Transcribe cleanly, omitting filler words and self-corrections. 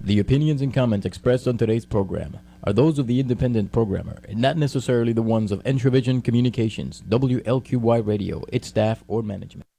The opinions and comments expressed on today's program are those of the independent programmer and not necessarily the ones of Entravision Communications, WLQY Radio, its staff, or management.